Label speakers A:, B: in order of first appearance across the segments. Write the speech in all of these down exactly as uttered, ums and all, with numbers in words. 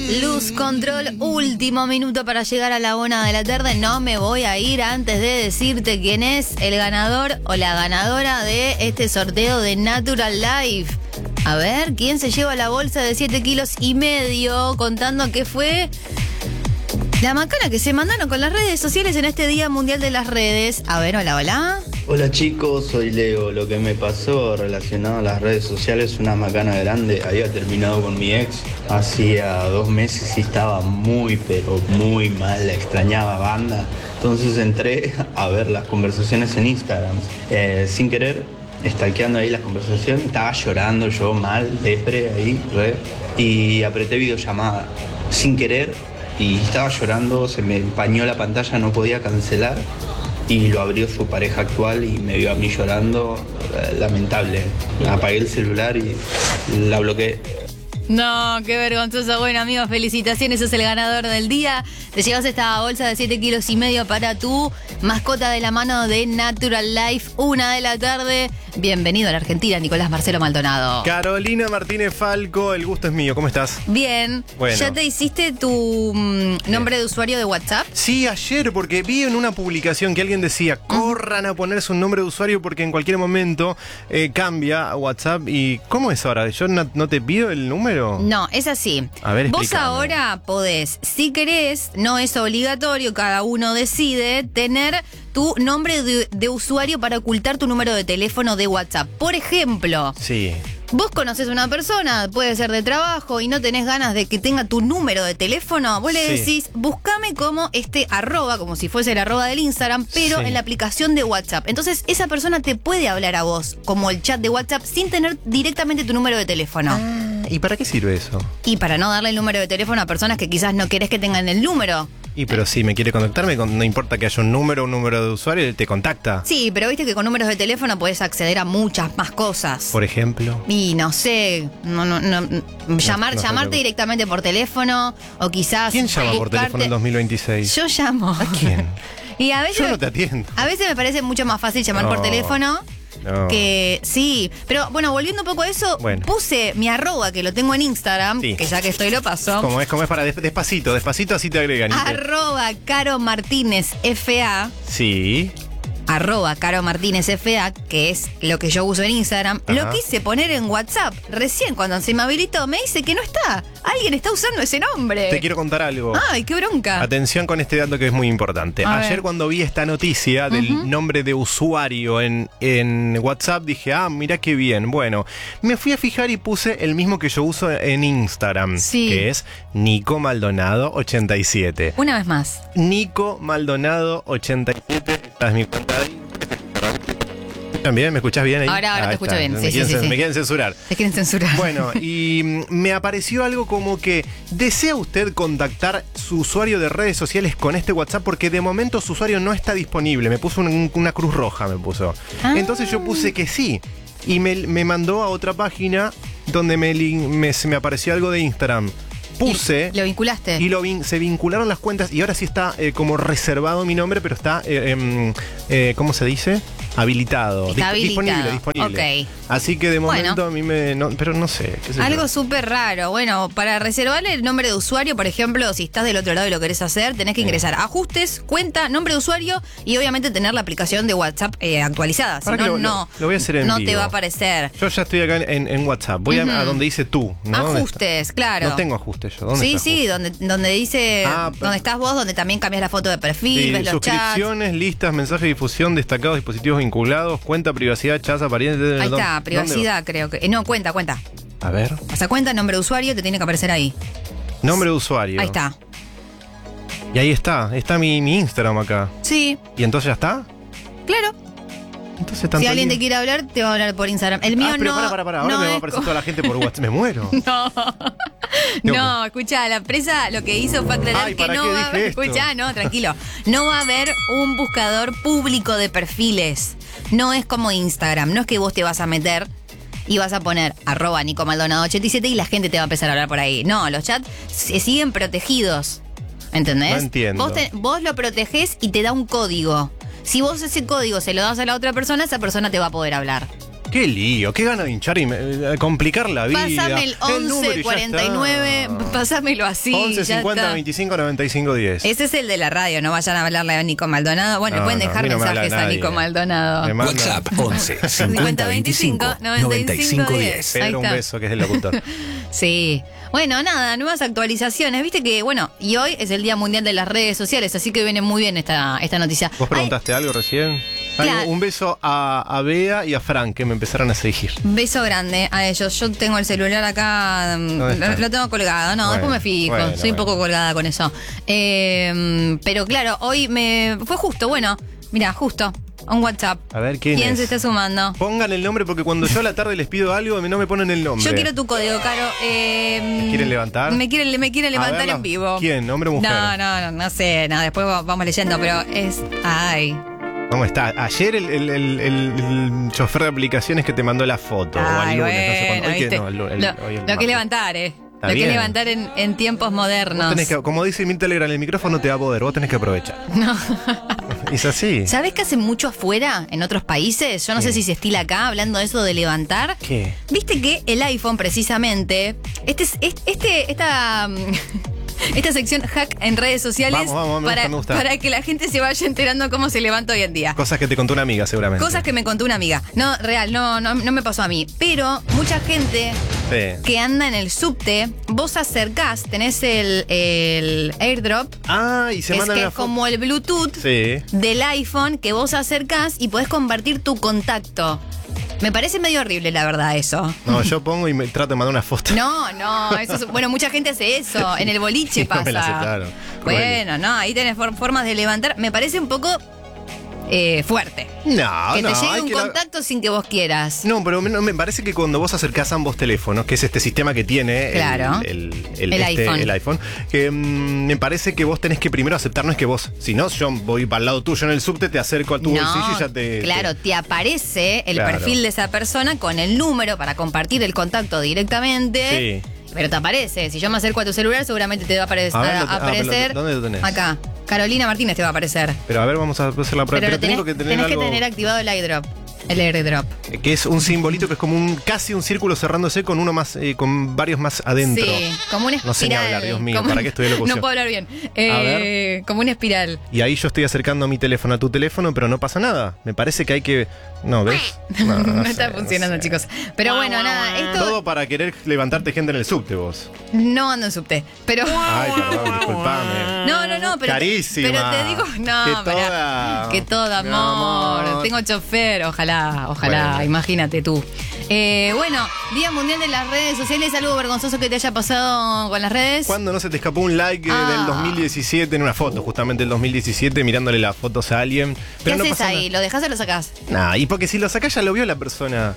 A: Luz Control, último minuto para llegar a la una de la tarde. No me voy a ir antes de decirte quién es el ganador o la ganadora de este sorteo de Natural Life. A ver, ¿quién se lleva la bolsa de siete kilos y medio? Contando que fue la macana que se mandaron con las redes sociales en este Día Mundial de las Redes. A ver, hola, hola.
B: Hola chicos, soy Leo. Lo que me pasó relacionado a las redes sociales es una macana grande. Había terminado con mi ex hacía dos meses y estaba muy, pero muy mal. La extrañaba banda. Entonces entré a ver las conversaciones en Instagram. Eh, sin querer, stalkeando ahí las conversaciones. Estaba llorando yo mal, depre ahí, re. Y apreté videollamada. Sin querer, y estaba llorando, se me empañó la pantalla, no podía cancelar. Y lo abrió su pareja actual y me vio a mí llorando, eh, lamentable. Apagué el celular y la bloqueé.
A: No, qué vergonzoso. Bueno, amigos, felicitaciones, sos el ganador del día. Te llevas esta bolsa de siete kilos y medio para tu mascota de la mano de Natural Life. Una de la tarde. Bienvenido a la Argentina, Nicolás Marcelo Maldonado.
C: Carolina Martínez Falco, el gusto es mío. ¿Cómo estás?
A: Bien.
C: Bueno.
A: ¿Ya te hiciste tu mm, nombre de usuario de WhatsApp?
C: Sí, ayer, porque vi en una publicación que alguien decía, corran a ponerse un nombre de usuario porque en cualquier momento eh, cambia WhatsApp. ¿Y cómo es ahora? ¿Yo no, no te pido el número?
A: No, es así.
C: A ver,
A: vos
C: explícame.
A: ahora podés, si querés, no es obligatorio, cada uno decide, tener tu nombre de, de usuario para ocultar tu número de teléfono de WhatsApp. Por ejemplo,
C: Sí.
A: vos conocés a una persona, puede ser de trabajo, y no tenés ganas de que tenga tu número de teléfono, vos le
C: Sí.
A: decís, buscame como este arroba, como si fuese el arroba del Instagram, pero
C: Sí.
A: en la aplicación de WhatsApp. Entonces, esa persona te puede hablar a vos, como el chat de WhatsApp, sin tener directamente tu número de teléfono.
C: Ah, ¿y para qué sirve eso?
A: Y para no darle el número de teléfono a personas que quizás no querés que tengan el número.
C: Y pero si me quiere contactarme, no importa que haya un número, un número de usuario, él te contacta.
A: Sí, pero viste que con números de teléfono podés acceder a muchas más cosas.
C: Por ejemplo.
A: Y no sé, no, no, no, llamar,
C: no sé
A: llamarte
C: lo-
A: directamente por teléfono o quizás.
C: ¿Quién llama por
A: buscarte-
C: teléfono en dos mil veintiséis?
A: Yo llamo.
C: ¿A quién?
A: Y a veces,
C: Yo no te atiendo.
A: a veces me parece mucho más fácil llamar
C: No,
A: por teléfono.
C: no.
A: Que sí, pero bueno, volviendo un poco a eso,
C: Bueno.
A: puse mi arroba que lo tengo en Instagram,
C: Sí.
A: que ya que estoy lo paso.
C: Como es, como es para des- despacito, despacito así te agregan.
A: Arroba Caro Martínez F A.
C: Sí.
A: Arroba Caro Martínez F A, que es lo que yo uso en Instagram,
C: Ajá.
A: lo quise poner en WhatsApp. Recién cuando se me habilitó me dice que no está. Alguien está usando ese nombre.
C: Te quiero contar algo.
A: Ay, qué bronca.
C: Atención con este dato que es muy importante.
A: A
C: Ayer
A: ver.
C: cuando vi esta noticia del
A: Ujú.
C: nombre de usuario en, en WhatsApp dije, ah, mira qué bien. Bueno, me fui a fijar y puse el mismo que yo uso en Instagram,
A: Sí.
C: que es Nico Maldonado ochenta y siete.
A: Una vez más.
C: Nico Maldonado ochenta y siete. Esta es mi cuenta ahí. ¿También? ¿Me escuchás bien ahí?
A: Ahora- ahora
C: Ah,
A: te escucho
C: está.
A: bien.
C: Me
A: Sí, sí,
C: quieren
A: sí,
C: cen-
A: sí.
C: Me quieren censurar.
A: Te quieren censurar.
C: Bueno, y mm, me apareció algo como que ¿desea usted contactar su usuario de redes sociales con este WhatsApp? Porque de momento su usuario no está disponible. Me puso un- una cruz roja, me puso.
A: Ah.
C: Entonces yo puse que sí. Y me, me mandó a otra página donde me, lin- me, se me apareció algo de Instagram. Puse...
A: ¿Lo vinculaste?
C: Y lo vin- se vincularon las cuentas y ahora sí está eh, como reservado mi nombre, pero está, eh, em, eh, ¿cómo se dice? Habilitado.
A: Está
C: Dis- Disponible,
A: habilitado.
C: disponible.
A: Ok.
C: Así que de momento
A: Bueno.
C: a mí me... no- pero no sé. qué sé yo.
A: Algo súper raro. Bueno, para reservarle el nombre de usuario, por ejemplo, si estás del otro lado y lo querés hacer, tenés que ingresar a ajustes, cuenta, nombre de usuario y obviamente tener la aplicación de WhatsApp eh, actualizada. Si
C: Para que
A: no,
C: lo-
A: no,
C: lo- lo voy a hacer en
A: no te
C: vivo.
A: va a aparecer.
C: Yo ya estoy acá en, en WhatsApp. Voy a-
A: Ujú.
C: a, donde dice tú. ¿no? ¿Dónde
A: Ajustes,
C: está?
A: claro.
C: No tengo ajustes yo. ¿Dónde
A: Sí,
C: está
A: sí, donde, donde dice,
C: Ah,
A: donde estás vos, donde también cambias la foto de perfil,
C: Sí,
A: ves los chats.
C: suscripciones, listas, mensaje de difusión, destacados, dispositivos vinculados, cuenta, privacidad, chats, apariencias.
A: Ahí
C: ¿dónde-
A: está, privacidad creo que. eh, No, cuenta, cuenta.
C: dónde? A ver.
A: O sea, cuenta, nombre de usuario, te tiene que aparecer ahí.
C: Nombre de usuario.
A: Ahí está.
C: Y ahí está. Está mi, mi Instagram acá.
A: Sí,
C: ¿Y entonces ya está?
A: claro.
C: Entonces tanto
A: Si alguien te
C: lío.
A: quiere hablar, te va a hablar por Instagram. El mío
C: Ah, pero
A: no.
C: para, para, para. Ahora
A: no
C: me va a
A: es
C: aparecer
A: co-
C: toda la gente por WhatsApp. Me muero.
A: No, no, escucha, la empresa lo que hizo fue aclarar
C: Ay,
A: que
C: ¿para
A: no
C: qué
A: va a haber,
C: dije esto?
A: escucha, no, tranquilo, no va a haber un buscador público de perfiles. No es como Instagram, no es que vos te vas a meter y vas a poner arroba Nico Maldonado ochenta y siete y la gente te va a empezar a hablar por ahí. No, los chats se siguen protegidos. ¿Entendés?
C: No entiendo.
A: Vos, te- vos lo protegés y te da un código. Si vos ese código se lo das a la otra persona, esa persona te va a poder hablar.
C: Qué lío, qué gana de hinchar y me- eh, complicar la vida.
A: Pásame el
C: número y
A: once
C: ya
A: cuarenta y nueve,
C: está.
A: pásamelo así.
C: once
A: ya
C: cincuenta
A: está.
C: veinticinco noventa y cinco diez.
A: Ese es el de la radio, no vayan a hablarle a Nico Maldonado. Bueno,
C: No,
A: le pueden
C: no, a
A: dejar
C: mí no me habla
A: mensajes a
C: nadie.
A: Nico Maldonado.
C: Me manda-
D: WhatsApp once cincuenta veinticinco noventa y cinco diez.
A: Ahí
C: Pedro, un
A: está.
C: beso, que es el locutor.
A: Sí. Bueno, nada, nuevas actualizaciones. Viste que, bueno, y hoy es el Día Mundial de las Redes Sociales, así que viene muy bien esta, esta noticia.
C: ¿Vos
A: Ay,
C: preguntaste algo recién? Ay,
A: Claro.
C: un beso a, a Bea y a Frank, que me empezaron a seguir.
A: beso grande a ellos. Yo tengo el celular acá, mm,
C: ¿Dónde
A: lo,
C: está?
A: lo tengo colgado. No,
C: Bueno,
A: después me fijo.
C: bueno,
A: Soy un
C: bueno.
A: poco colgada con eso. Eh, pero claro, hoy me fue justo. Bueno, mira, justo. Un WhatsApp.
C: A ver, ¿quién
A: ¿Quién
C: es?
A: se está sumando?
C: Pongan el nombre porque cuando yo a la tarde les pido algo, no me ponen el nombre.
A: Yo quiero tu código, Caro. Eh,
C: ¿Me quieren levantar?
A: Me quieren, me quieren
C: A
A: levantar
C: verla.
A: en vivo.
C: ¿Quién? ¿Hombre o mujer?
A: No, no, no, no sé. No, después va- vamos leyendo, pero es. Ay.
C: ¿Cómo está? Ayer el, el, el, el- el chofer de aplicaciones que te mandó la foto. o
A: Ay,
C: al lunes, no sé
A: bueno,
C: cuándo. Hoy que
A: ¿viste?
C: no, el lu- el-
A: lo,
C: hoy el
A: lo que
C: martes.
A: es levantar, ¿eh?
C: Está
A: Lo que
C: bien.
A: es levantar en, en tiempos
C: Vos
A: modernos.
C: tenés que, como dice Mirta Legrand, el micrófono te da poder, vos tenés que aprovechar.
A: No.
C: Es así.
A: ¿Sabés que hace mucho afuera, en otros países? Yo no sé
C: ¿Qué?
A: si se estila acá, hablando de eso de levantar.
C: ¿Qué?
A: Viste que el iPhone, precisamente, este, es- es- este, esta, mm, esta sección hack en redes sociales
C: Vamos, vamos, me
A: para,
C: gusta, me gusta.
A: para que la gente se vaya enterando cómo se levanta hoy en día.
C: Cosas que te contó una amiga, seguramente.
A: Cosas que me contó una amiga. No, real, no, no, no me pasó a mí. Pero mucha gente
C: Sí.
A: que anda en el subte, vos acercás, tenés el, el airdrop,
C: Ah, y se
A: es
C: mandan
A: que
C: una
A: es
C: foto.
A: como el Bluetooth
C: Sí.
A: del iPhone que vos acercás y podés compartir tu contacto. Me parece medio horrible, la verdad, eso.
C: No, yo pongo y me trato de mandar una foto.
A: No, no, eso es- bueno, mucha gente hace eso. En el boliche
C: No
A: pasa.
C: me la aceptaron.
A: Bueno, no, ahí tenés for- formas de levantar. Me parece un poco eh, fuerte.
C: No,
A: que
C: no.
A: te llegue
C: hay
A: un
C: que la-
A: contacto sin que vos quieras.
C: No, pero me, no, me parece que cuando vos acercás ambos teléfonos, que es este sistema que tiene el-
A: Claro.
C: el,
A: El
C: este,
A: iPhone.
C: el iPhone, que mm, me parece que vos tenés que primero aceptar, no es que vos, si no, yo voy para el lado tuyo en el subte, te acerco a tu bolsillo y ya te...
A: claro,
C: te-
A: te aparece el
C: Claro.
A: perfil de esa persona con el número para compartir el contacto directamente.
C: Sí.
A: Pero te aparece. Si yo me acerco a tu celular, seguramente te va a aparecer.
C: A ver,
A: a
C: lo te- ah,
A: aparecer
C: pero ¿dónde lo tenés?
A: Acá. Carolina Martínez te va a aparecer.
C: Pero a ver, vamos a hacer la prueba.
A: Pero, lo tenés,
C: tengo que tener
A: tenés
C: algo
A: que tener activado el airdrop. El airdrop.
C: que es un simbolito que es como un casi un círculo cerrándose con uno más, eh, con varios más adentro.
A: Sí, como una espiral.
C: No sé ni hablar, Dios mío,
A: Como
C: ¿para
A: un-
C: qué estudié locución?
A: No puedo hablar bien. Eh, como una espiral.
C: Y ahí yo estoy acercando mi teléfono a tu teléfono, pero no pasa nada. Me parece que hay que... No, ¿ves? No,
A: No,
C: sé,
A: está
C: no
A: funcionando,
C: sé.
A: chicos. Pero bueno, nada, esto
C: Todo para querer levantarte gente en el subte, vos.
A: no ando en subte. Pero.
C: Ay, perdón, disculpame.
A: No, no, no, pero.
C: Carísima.
A: Pero te digo, no,
C: Que
A: pará.
C: toda.
A: Que todo,
C: Mi
A: amor.
C: amor.
A: Tengo chofer, ojalá, ojalá,
C: Bueno.
A: imagínate tú. Eh, bueno, Día Mundial de las Redes Sociales, algo vergonzoso que te haya pasado con las redes.
C: ¿Cuándo no se te escapó un like eh,
A: Ah.
C: del dos mil diecisiete en una foto? Justamente el dos mil diecisiete, mirándole las fotos a alguien.
A: ¿Qué
C: Pero no
A: haces
C: pasa
A: ahí? ¿Lo dejás o lo sacás?
C: nada. Nah, y porque si lo sacás ya lo vio la persona.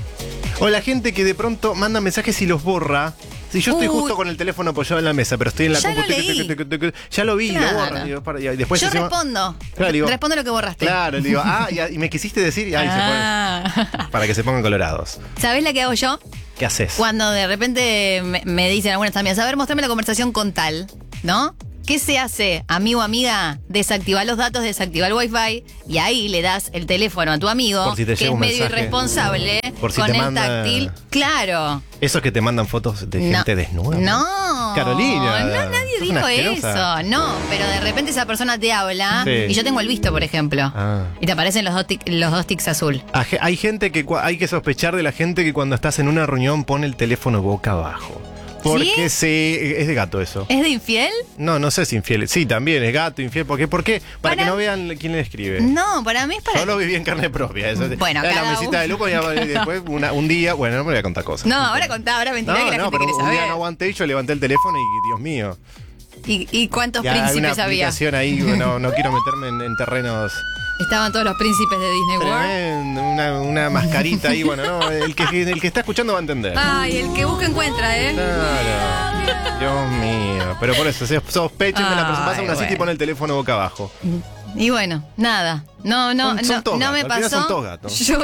C: O la gente que de pronto manda mensajes y los borra. Si yo estoy
A: Uy.
C: justo con el teléfono apoyado en la mesa, pero estoy en la
A: Ya
C: compu,
A: lo
C: tuc,
A: leí.
C: tuc, tuc, tuc, tuc, ya lo vi,
A: Claro.
C: lo borra. Y para- y después
A: Yo
C: encima-
A: respondo.
C: Claro, digo-
A: respondo lo que borraste.
C: Claro, le digo, ah, y, y me quisiste decir, y ahí se
A: Ah.
C: pone. Para que se pongan colorados.
A: ¿Sabés la que hago yo?
C: ¿Qué haces?
A: Cuando de repente me, me dicen algunas amigas, a ver, mostrame la conversación con tal, ¿no? ¿Qué se hace, amigo o amiga? Desactivar los datos, desactivar el wifi y ahí le das el teléfono a tu amigo,
C: Por si te
A: que
C: llega
A: es
C: un
A: medio
C: mensaje.
A: irresponsable,
C: Por si
A: con
C: te
A: el
C: manda-
A: táctil. Claro.
C: Esos que te mandan fotos de
A: No.
C: gente desnuda.
A: No.
C: Carolina.
A: No, nadie
C: sos
A: dijo
C: una asquerosa.
A: eso. No, pero de repente esa persona te habla
C: Sí.
A: y yo tengo el visto, por ejemplo.
C: Ah.
A: Y te aparecen los dos, tic- los dos tics azul.
C: Aje- Hay gente que cua- hay que sospechar de la gente que cuando estás en una reunión pone el teléfono boca abajo. Porque sí, es de gato eso.
A: ¿Es de infiel?
C: No, no sé si infiel. Sí, también es gato, infiel. ¿Por qué? ¿Por qué? Para,
A: Para-
C: que no vean quién le escribe.
A: No, para mí es para...
C: Yo lo viví en carne propia. Eso.
A: Bueno,
C: Era la
A: cada
C: mesita
A: uno.
C: de lujo y y después una- un día, bueno, no me voy a contar cosas.
A: No, ahora contá, ahora mentira
C: No,
A: que la
C: no,
A: gente
C: pero
A: quiere
C: un día
A: saber.
C: no aguanté y yo levanté el teléfono y Dios mío.
A: ¿Y, y cuántos
C: Ya hay una
A: príncipes había?
C: aplicación ahí, no, no quiero meterme en, en terrenos.
A: Estaban todos los príncipes de Disney World.
C: Tremendo, una, una mascarita ahí, bueno, no, el que, el que está escuchando va a entender.
A: Ay, el que busca encuentra, ¿eh?
C: Claro. Dios mío. Pero por eso, se sospechen de la persona. Pasa
A: Ay,
C: una cita y
A: bueno.
C: pone el teléfono boca abajo.
A: Y bueno, nada. No, no,
C: Son- son
A: no,
C: todos
A: no me
C: gatos, al final
A: pasó.
C: son todos gatos.
A: Yo fui-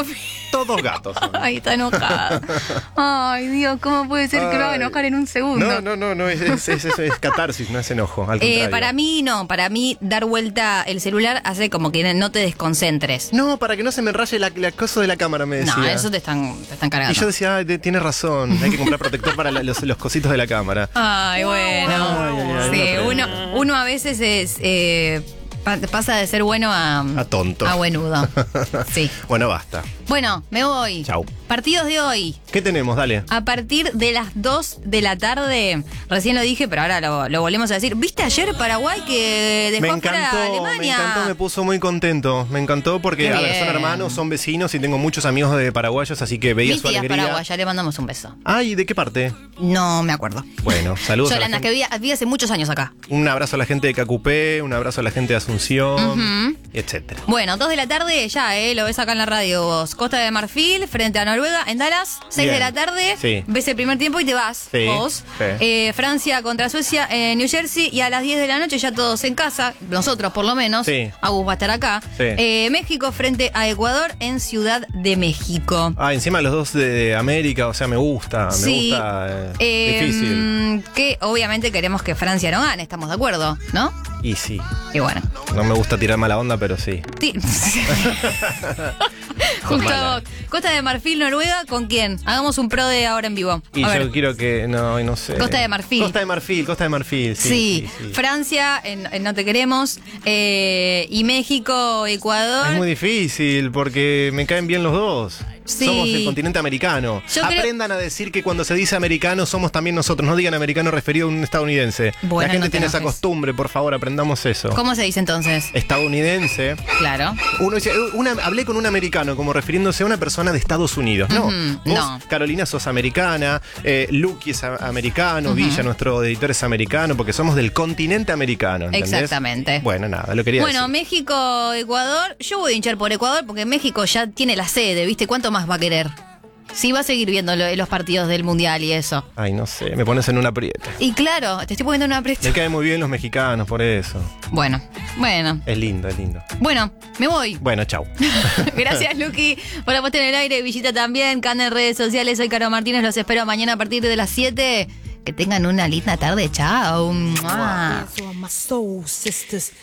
C: todos gatos. son.
A: Ay, está enojada. Ay, Dios, ¿cómo puede ser que lo va a enojar en un segundo?
C: No, no, no, no es, es, es, es, es catarsis, no es enojo. Al
A: Eh,
C: contrario.
A: para mí no, para mí dar vuelta el celular hace como que no te desconcentres.
C: No, para que no se me raye la, la cosa de la cámara, me decía.
A: No, eso te están, te están cargando.
C: Y yo decía, ay, tiene razón, hay que comprar protector para la- los, los cositos de la cámara.
A: Ay, bueno.
C: Ay, ay, ay,
A: sí,
C: no
A: uno, uno a veces es eh, pa- pasa de ser bueno a,
C: A tonto.
A: a buenudo. Sí.
C: Bueno, basta.
A: Bueno, me voy.
C: Chau.
A: Partidos de hoy.
C: ¿Qué tenemos? Dale.
A: A partir de las dos de la tarde, recién lo dije, pero ahora lo, lo volvemos a decir. ¿Viste ayer Paraguay que dejó
C: Me
A: afuera a
C: encantó, me
A: Alemania?
C: encantó, me puso muy contento. Me encantó porque,
A: Qué
C: a ver,
A: bien.
C: son hermanos, son vecinos y tengo muchos amigos de paraguayos, así que veía
A: Mi
C: su
A: tía es
C: alegría.
A: paraguaya, le mandamos un beso.
C: Ay, ¿de qué parte?
A: No me acuerdo.
C: Bueno, saludos a la
A: Yolanda,
C: gente.
A: que vi, vi hace muchos años acá.
C: Un abrazo a la gente de Cacupé, un abrazo a la gente de Asunción,
A: Ujú.
C: etcétera.
A: Bueno, dos de la tarde ya, eh, lo ves acá en la radio vos. Costa de Marfil, frente a Noruega, en Dallas. seis
C: Bien.
A: de la tarde,
C: Sí.
A: ves el primer tiempo y te vas
C: Sí,
A: vos.
C: sí.
A: Eh, Francia contra Suecia en New Jersey y a las diez de la noche ya todos en casa, nosotros por lo menos.
C: Sí.
A: Agus va a estar acá.
C: Sí.
A: Eh, México frente a Ecuador en Ciudad de México.
C: Ah, encima los dos de América, o sea, me gusta, me
A: Sí.
C: gusta. eh,
A: Eh,
C: difícil.
A: mm, Que obviamente queremos que Francia no gane, estamos de acuerdo, ¿no?
C: Y sí,
A: Y bueno.
C: no me gusta tirar mala onda, pero sí.
A: Ti- Justo
C: mala.
A: a vos. Costa de Marfil, Noruega, ¿con quién? Hagamos un pro de ahora en vivo.
C: Y
A: A
C: yo
A: ver.
C: quiero que, no, no sé.
A: Costa de Marfil.
C: Costa de Marfil, Costa de Marfil, sí.
A: Sí,
C: sí, sí.
A: Francia, en, en No Te Queremos, eh, y México, Ecuador.
C: Es muy difícil porque me caen bien los dos.
A: Sí.
C: Somos el continente americano.
A: Yo creo-
C: Aprendan a decir que cuando se dice americano somos también nosotros. No digan americano referido a un estadounidense.
A: Bueno,
C: La gente
A: no te
C: tiene esa
A: enojes.
C: costumbre, por favor, aprendamos eso.
A: ¿Cómo se dice entonces?
C: Estadounidense.
A: Claro.
C: Uno dice, una, hablé con un americano como refiriéndose a una persona de Estados Unidos. No,
A: Ujú,
C: vos,
A: no.
C: Carolina, sos americana, eh, Lucky es a- americano, Villa, nuestro editor es americano, porque somos del continente americano, ¿entendés?
A: Exactamente.
C: Bueno, nada, lo quería
A: Bueno,
C: decir.
A: México, Ecuador. Yo voy a hinchar por Ecuador porque México ya tiene la sede, ¿viste? ¿Cuánto más va a querer? Sí, va a seguir viendo lo- los partidos del Mundial y eso.
C: Ay, no sé, me pones en una aprieta.
A: Y claro, te estoy poniendo una
C: Me
A: presión.
C: caen muy bien los mexicanos, por eso.
A: Bueno, bueno.
C: Es lindo, es lindo.
A: Bueno, me voy.
C: Bueno, chau.
A: Gracias, Luqui, por la puesta en el aire. Villita también, Can en redes sociales. Soy Caro Martínez. Los espero mañana a partir de las siete. Que tengan una linda tarde. Chao. Mua.
E: Dance on my soul, sisters.